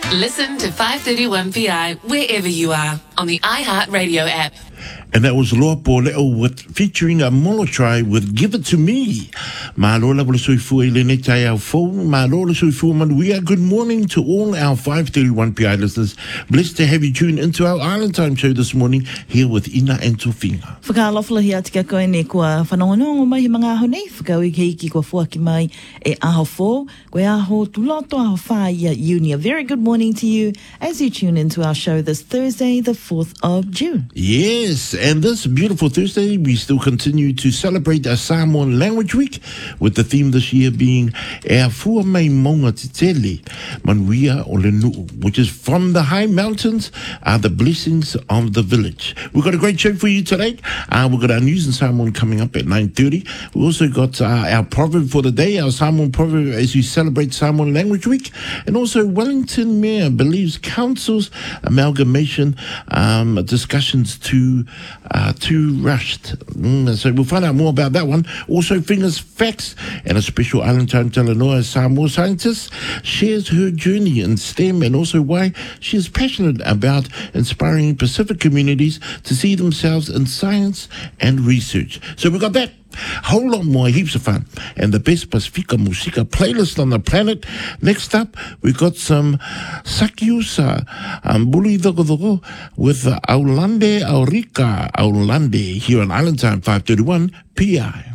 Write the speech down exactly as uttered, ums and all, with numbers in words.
Listen to five thirty-one P I wherever you are on the iHeartRadio app. And that was Loa Poleo with featuring a Molotry with Give It To Me. Malola Soifu Eleneta our phone. Malola Soifu Manuia. Good morning to all our five thirty-one P I listeners. Blessed to have you tune into our Island Time show this morning here with Ina and Tofinga. Whakalofala hi atika koe ne kua whanongonongo mai he mga aho nei. Whakau i keiki kua fuaki mai e aho fō. Koe aho tuloto aho whā ia uni. A very good morning to you as you tune into our show this Thursday, the fourth of June. Yes, and this beautiful Thursday, we still continue to celebrate our Samoan Language Week with the theme this year being Ea Fua Mai Maunga Titele, Manuia o le Nu'u, which is from the high mountains are the blessings of the village. We've got a great show for you today. Uh, we've got our news in Samoan coming up at nine thirty. We also got uh, our proverb for the day, our Samoan proverb as we celebrate Samoan Language Week. And also Wellington Mayor believes council's amalgamation um, discussions too Uh, too rushed. Mm, so we'll find out more about that one. Also, Fingers Facts and a special Island Time Talanoa Samoa scientist shares her journey in STEM and also why she is passionate about inspiring Pacific communities to see themselves in science and research. So we've got that. Whole lot more, heaps of fun. And the best Pacifica Musica playlist on the planet. Next up, we've got some Sakiusa um, Buli Dogodoro with uh, Aulande Aurika Aulande here on Island Time five thirty-one P I.